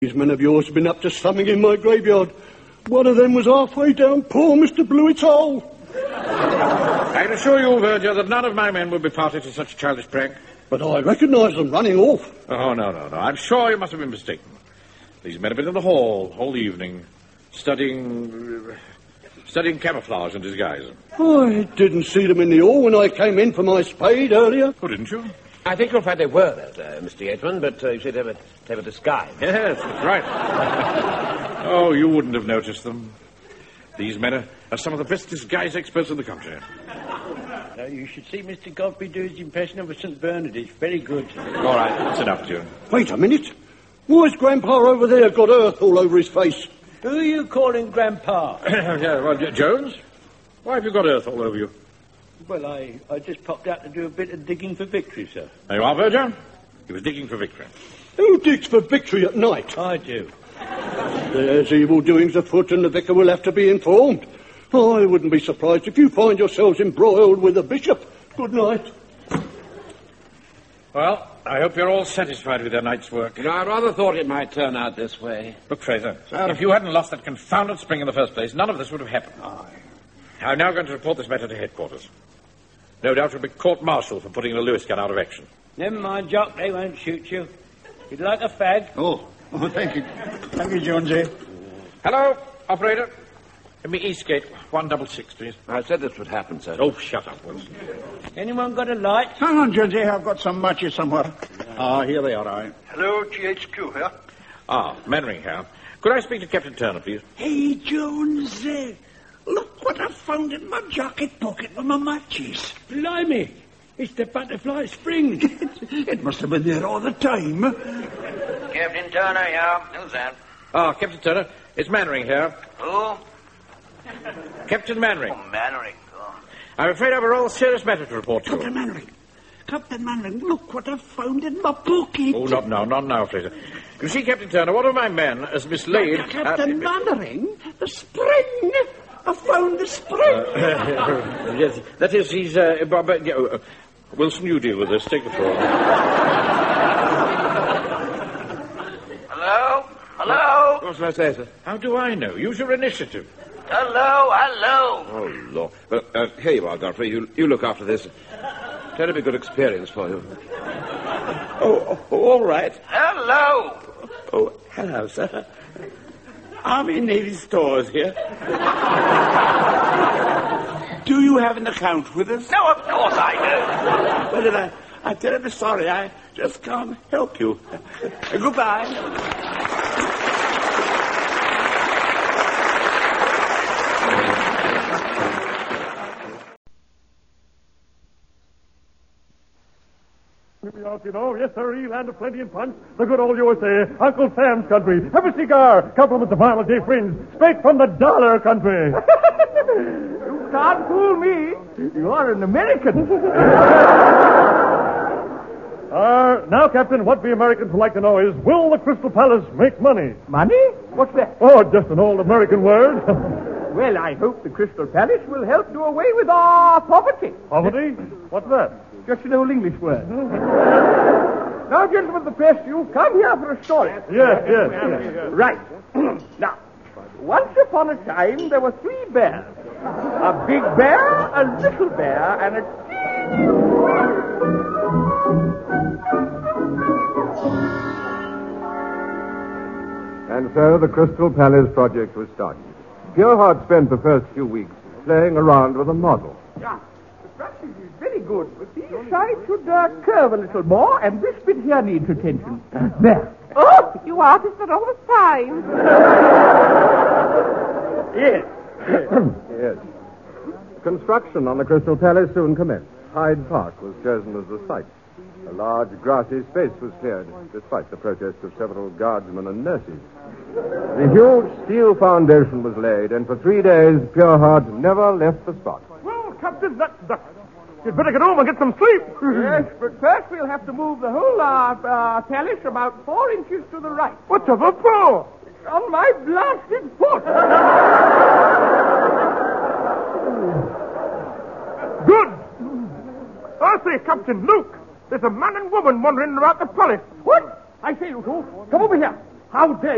These men of yours have been up to something in my graveyard. One of them was halfway down poor Mr. Blewett's hole. I can assure you, Verger, that none of my men would be party to such a childish prank. But I recognise them running off. Oh, no. I'm sure you must have been mistaken. These men have been in the hall all the evening, studying camouflage and disguise. I didn't see them in the hall when I came in for my spade earlier. Oh, didn't you? I think you'll find they were there, Mr. Yeatman, but you should have a disguise. Yes, that's right. Oh, you wouldn't have noticed them. These men are some of the best disguise experts in the country. You should see Mr. Godfrey do his impression of a St. Bernard. It's very good. All right, that's enough, June. Wait a minute. Why's Grandpa over there got earth all over his face? Who are you calling Grandpa? Jones? Why have you got earth all over you? Well, I just popped out to do a bit of digging for victory, sir. There you are, Verger. He was digging for victory. Who digs for victory at night? I do. There's evil doings afoot and the vicar will have to be informed. I wouldn't be surprised if you find yourselves embroiled with the bishop. Good night. Well, I hope you're all satisfied with your night's work. I rather thought it might turn out this way. Look, Fraser, if you hadn't lost that confounded spring in the first place, none of this would have happened. I'm now going to report this matter to headquarters. No doubt you'll be court-martialed for putting the Lewis gun out of action. Never mind, Jock, they won't shoot you. You'd like a fag? Oh, thank you. Thank you, Jonesy. Hello, operator. Give me Eastgate 166, please. I said this would happen, sir. Oh, shut up, Wilson. Anyone got a light? Hang on, Jonesy. I've got some matches somewhere. Here they are, aye. Hello, GHQ here. Mannering here. Could I speak to Captain Turner, please? Hey, Jonesy. Look what I found in my jacket pocket for my matches. Blimey! It's the butterfly spring. It must have been there all the time. Captain Turner, yeah. Who's that? Captain Turner, it's Mannering here. Who? Captain Mannering. Oh, Mannering. Oh. I'm afraid I've a rather serious matter to report to you. Captain Mannering, look what I found in my pocket. Oh, not now, Fraser. You see, Captain Turner, one of my men has mislaid... Captain Mannering, the spring. I found the spring. Yes, that is, he's... Wilson, you deal with this. Take the floor. Hello? What shall I say, sir? How do I know? Use your initiative. Hello? Oh, Lord. Well, here you are, Godfrey. You look after this. Terribly good experience for you. Oh, all right. Hello? Oh, hello, sir. Army Navy stores here. Do you have an account with us? No, of course I do. Well, then I'm terribly sorry. I just can't help you. Goodbye. Out, you know. Yes, sir, land of plenty and punch. The good old USA. Uncle Sam's country. Have a cigar. Compliments of Violent J. Fringe. Straight from the dollar country. You can't fool me. You are an American. Now, Captain, what we Americans would like to know is, will the Crystal Palace make money? Money? What's that? Oh, just an old American word. Well, I hope the Crystal Palace will help do away with our poverty. Poverty? What's that? Just an old English word. Now, gentlemen of the press, you've come here for a story. Yes. Right. Now, once upon a time, there were 3 bears. A big bear, a little bear, and a And so the Crystal Palace project was started. Pureheart spent the first few weeks playing around with a model. Yeah, the practice is very good, but these sides should curve a little more, and this bit here needs attention. There. Oh, you artists are always fine. Yes. Yes. Construction on the Crystal Palace soon commenced. Hyde Park was chosen as the site. A large grassy space was cleared, despite the protest of several guardsmen and nurses. The huge steel foundation was laid, and for 3 days, Pureheart never left the spot. Well, Captain, you'd better get home and get some sleep. Yes, but first we'll have to move the whole palace about 4 inches to the right. What's of a pro? It's on my blasted foot. Good. I say, Captain, Luke, there's a man and woman wandering about the palace. What? I say, you two, come over here. How dare